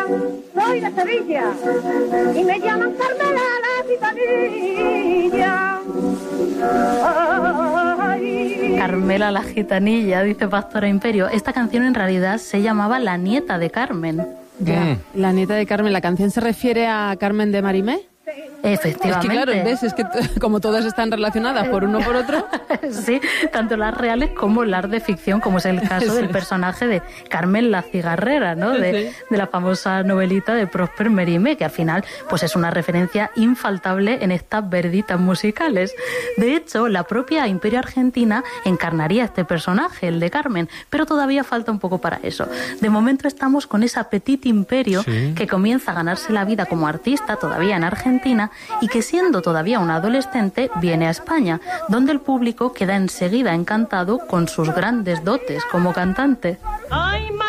soy de Sevilla y me llaman Carmela la gitanilla. Carmela la gitanilla, dice Pastora Imperio. Esta canción en realidad se llamaba La nieta de Carmen. Ya, La nieta de Carmen. ¿La canción se refiere a Carmen de Marimé? Efectivamente. Es que claro, ves, es que como todas están relacionadas por uno por otro. Sí, tanto las reales como las de ficción, como es el caso del personaje de Carmen la cigarrera, ¿no? De la famosa novelita de Prosper Mérimée, que al final pues es una referencia infaltable en estas verditas musicales. De hecho, la propia Imperio Argentina encarnaría este personaje, el de Carmen, pero todavía falta un poco para eso. De momento estamos con esa Petit Imperio que comienza a ganarse la vida como artista todavía en Argentina y que siendo todavía una adolescente viene a España, donde el público queda enseguida encantado con sus grandes dotes como cantante.